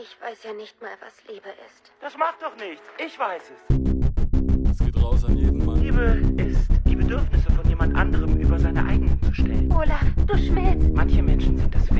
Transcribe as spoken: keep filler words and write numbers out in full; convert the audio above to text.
Ich weiß ja nicht mal, was Liebe ist. Das macht doch nichts. Ich weiß es. Es geht raus an jeden Mann. Liebe ist, die Bedürfnisse von jemand anderem über seine eigenen zu stellen. Olaf, du schmilzt. Manche Menschen sind das wert.